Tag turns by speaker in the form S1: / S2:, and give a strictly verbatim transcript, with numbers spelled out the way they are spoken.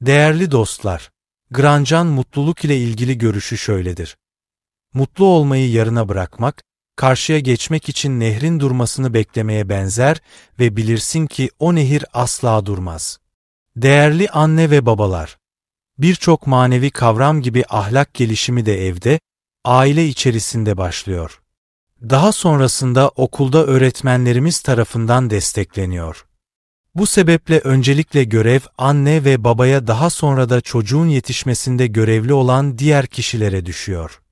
S1: Değerli dostlar, Grandjean mutluluk ile ilgili görüşü şöyledir. Mutlu olmayı yarına bırakmak, karşıya geçmek için nehrin durmasını beklemeye benzer ve bilirsin ki o nehir asla durmaz. Değerli anne ve babalar, birçok manevi kavram gibi ahlak gelişimi de evde, aile içerisinde başlıyor. Daha sonrasında okulda öğretmenlerimiz tarafından destekleniyor. Bu sebeple öncelikle görev anne ve babaya, daha sonra da çocuğun yetişmesinde görevli olan diğer kişilere düşüyor.